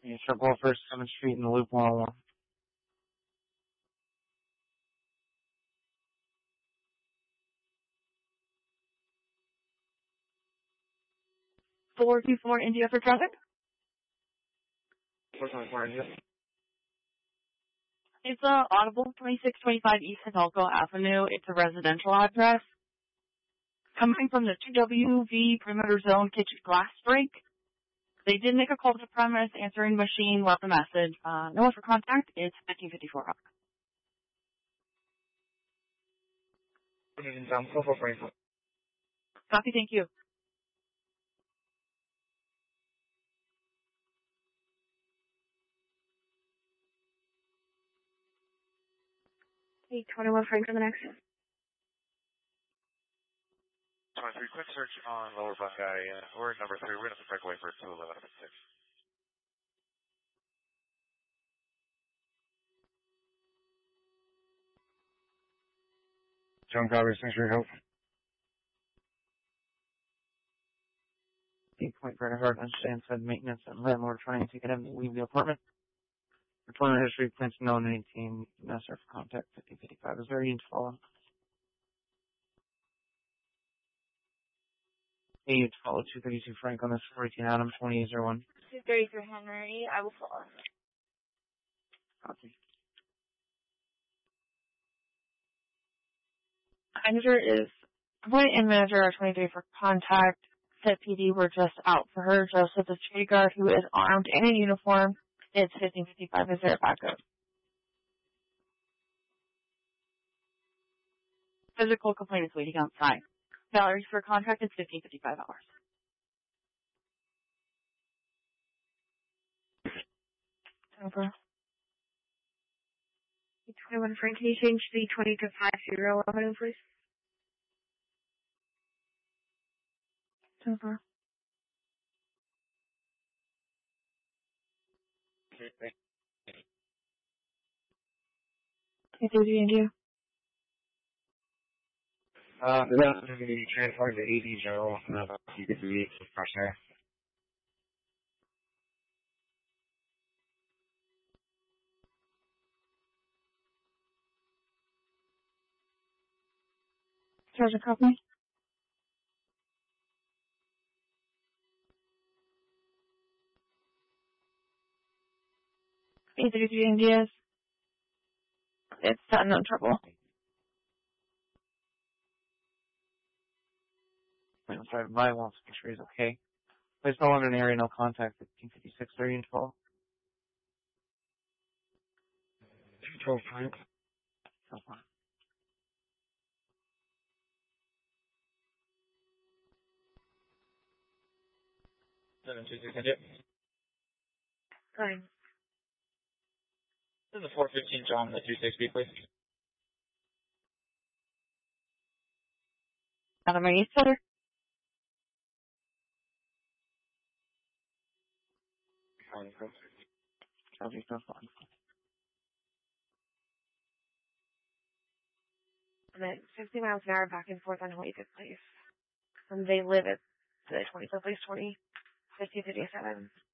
You start going first 7th Street in the Loop 101. (424) India for traffic. 424 India. It's Audible 2625 East Hidalgo Avenue. It's a residential address. Coming from the 2WV perimeter zone kitchen glass break. They did make a call to the premise. Answering machine left a message. No one for contact. It's 1554 Hawk. Copy, thank you. Hey, 21 Frank on the next. 23, quick search on Lower Buckeye. We're at number 3. We're going to break away for 211 at 6. John Cobbers, thanks for your help. 8-point Bernard understands said maintenance and landlord trying to get him to leave the apartment. Employment history, Prince known 18, necessary for contact 1555. Is there any to follow? Hey, to follow 232 Frank on this 14 Adam 2801. 233 Henry, I will follow. Copy. Manager is appoint and manager are 23 for contact. Said PD were just out for her. Joseph, the security guard who is armed and in uniform. It's 1555. Is there a backup? Physical complaint is waiting outside. Salaries for contract is $15.55. Over. 21 Frank, can you change the 20 to 5011, please? Over. Is it India? That's going to be transferred to AD General. You get to meet the freshener. Sergeant Company? Either of you Indias? It's no trouble. Wait, I'm sorry, my wants to make sure he's okay. Place no longer in the area, no contact, 1556, 30 and 12. 212 Frank. So far. Fine. This is a 415 John, the 26B, please. Adam, are you sir? Fine, Copy, so fine. And then 50 miles an hour back and forth on Hawaii Good Place. And they live at the 24 place 20, 50, 57.